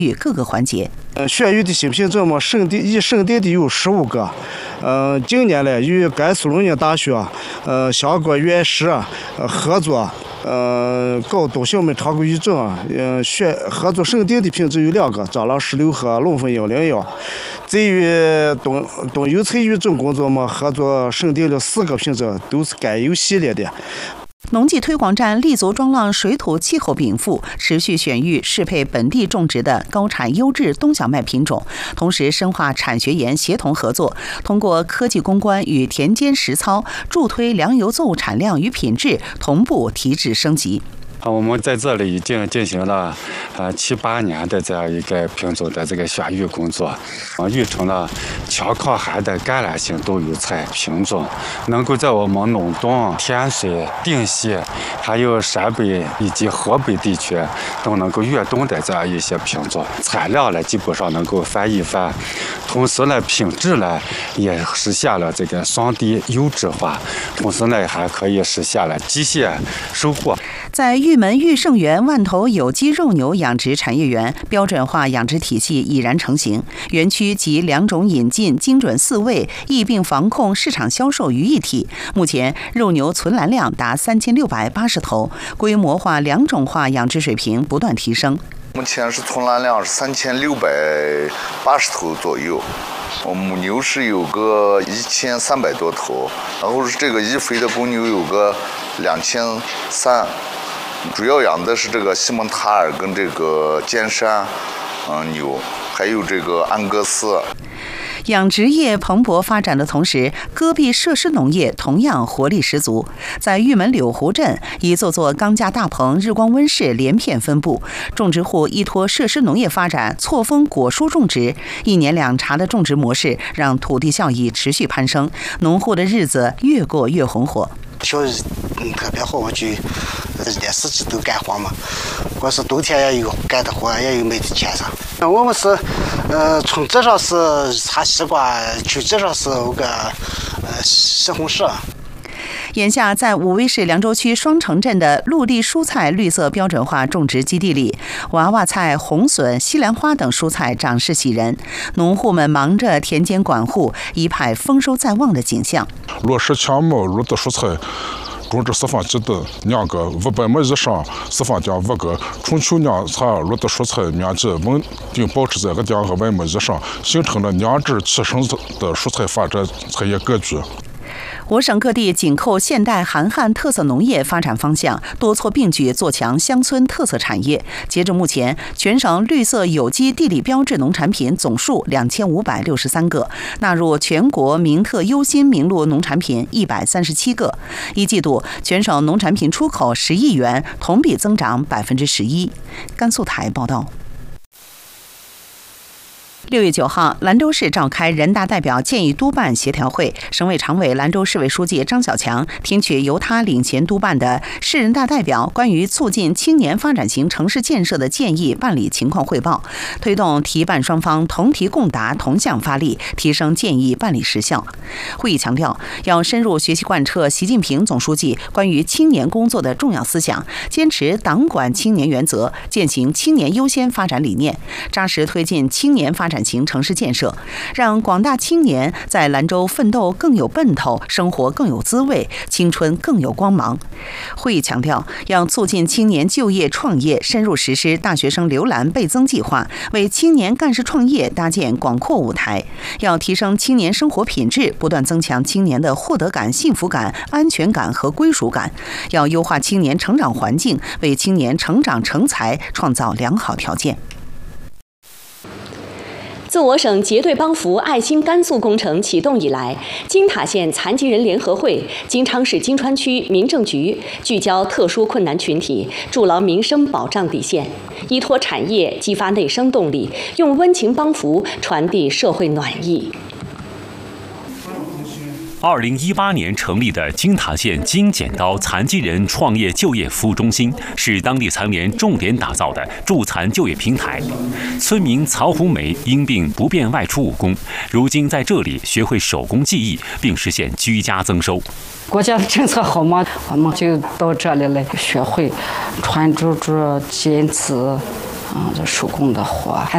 与各个环节。 选育的新品种省地的有15个。今年呢，与甘肃农业大学、相关院士合作，搞东小麦长谷育种，合作省地的品种有2个，蟑螂16和龙凤101。至于冬油菜育种工作合作省定了4个品种，都是甘油系列的。 农技推广站立足庄浪水土气候禀赋，持续选育适配本地种植的高产优质冬小麦品种，同时深化产学研协同合作，通过科技攻关与田间实操，助推粮油作物产量与品质同步提质升级。 我们在这里已经进行了7、8年的这样一个品种的这个选育工作，育成了强抗寒的橄榄型冬油菜品种，能够在我们陇东、天水、定西，还有陕北以及河北地区都能够越冬的这样一些品种，产量呢基本上能够翻一番，同时呢品质呢也实现了这个双低优质化，同时呢还可以实现了机械收获。 在玉门玉盛园万头有机肉牛养殖产业园，标准化养殖体系已然成型，园区集2种引进、精准饲喂、疫病防控、市场销售于一体。目前肉牛存栏量达3680头，规模化、2种化养殖水平不断提升。 目前是存栏量是3680头左右，母牛是有个1300多头，然后是这个易肥的公牛有个2300。主要养的是这个西蒙塔尔跟这个尖山牛，还有这个安格斯。 养殖业蓬勃发展的同时，戈壁设施农业同样活力十足。在玉门柳湖镇，一座座钢架大棚、日光温室连片分布，种植户依托设施农业发展，错峰果蔬种植，1年2茬的种植模式让土地效益持续攀升，农户的日子越过越红火。 小特别好，我就1年4季都干活嘛。光是冬天也有干的活，也有没得钱上。我们是从这上是插西瓜，去这上是那个西红柿。 眼下，在武威市凉州区双城镇的陆地蔬菜绿色标准化种植基地里，娃娃菜、红笋、西兰花等蔬菜长势喜人，农户们忙着田间管护，一派丰收在望的景象。 落实强毛绿的蔬菜种植释放基地2个500亩以上释放将5个春秋酿茶绿的蔬菜面积稳定保持在200亩以上，形成了2至7省的蔬菜发展产业格局。 我省各地紧扣现代韩汉特色农业发展方向，多措并举做强乡村特色产业。截至目前，全省绿色有机地理标志农产品总数2563个，纳入全国名特优新名录农产品137个。一季度，全省农产品出口10亿元，同比增长11%。甘肃台报道。6月9号，兰州市召开人大代表建议督办协调会，省委常委、兰州市委书记张小强听取由他领衔督办的市人大代表关于促进青年发展型城市建设的建议办理情况汇报，推动提办双方同题共答、同向发力，提升建议办理时效。会议强调，要深入学习贯彻习近平总书记关于青年工作的重要思想，坚持党管青年原则，践行青年优先发展理念，扎实推进青年发展型城市建设，让广大青年在兰州奋斗更有奔头，生活更有滋味，青春更有光芒。会议强调，要促进青年就业创业，深入实施大学生留兰倍增计划，为青年干事创业搭建广阔舞台。要提升青年生活品质，不断增强青年的获得感、幸福感、安全感和归属感。要优化青年成长环境，为青年成长成才创造良好条件。 自我省结对帮扶爱心甘肃工程启动以来，金塔县残疾人联合会、金昌市金川区民政局聚焦特殊困难群体，筑牢民生保障底线，依托产业激发内生动力，用温情帮扶传递社会暖意。 2018年成立的金塔县金剪刀残疾人创业就业服务中心，是当地残联重点打造的助残就业平台。村民曹红梅因病不便外出务工，如今在这里学会手工技艺，并实现居家增收。 国家的政策好嘛，我们就到这里来学会穿珠珠、剪纸，这手工的活。